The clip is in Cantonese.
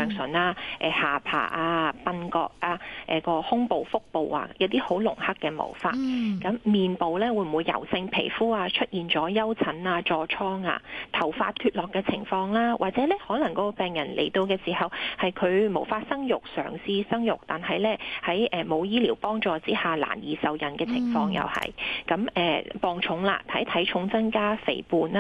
上唇啦、下巴啊、鬢角啊、個胸部、腹部啊，有啲好濃黑嘅毛髮。咁面部咧會唔會油性皮膚啊，出現咗丘疹啊、痤瘡啊、頭髮脫落嘅情況啦，或者咧可能嗰個病人嚟到嘅時候係佢無法生育，嘗試生育，但係咧喺冇醫療幫助之下難以受孕嘅情況又係。咁磅重啦，睇體重增加、肥胖啦。